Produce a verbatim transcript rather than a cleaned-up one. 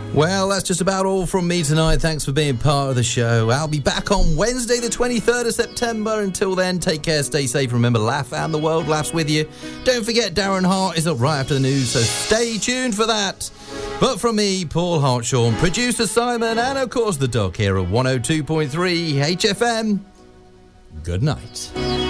Well, that's just about all from me tonight. Thanks for being part of the show. I'll be back on Wednesday, the twenty-third of September. Until then, take care, stay safe. Remember, laugh and the world laughs with you. Don't forget, Darren Hart is up right after the news, so stay tuned for that. But from me, Paul Hartshaw, producer Simon, and of course the dog here at one oh two point three H F M, good night.